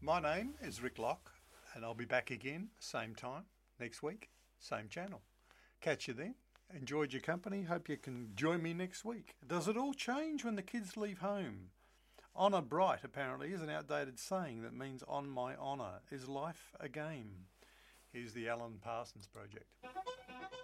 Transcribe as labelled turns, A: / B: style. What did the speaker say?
A: My name is Rick Locke, and I'll be back again, same time, next week, same channel. Catch you then. Enjoyed your company. Hope you can join me next week. Does it all change when the kids leave home? Honour bright, apparently, is an outdated saying that means on my honour. Is life a game? Here's the Alan Parsons Project.